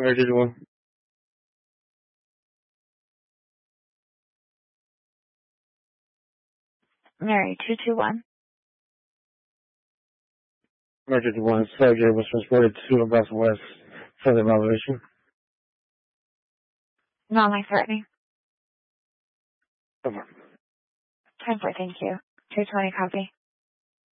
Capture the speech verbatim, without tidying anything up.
Where did one? Mary, two two one. Where did one? Surgery was transported to Augusta West for the evaluation. Non-life-threatening. Over. ten four, thank you. two twenty, copy.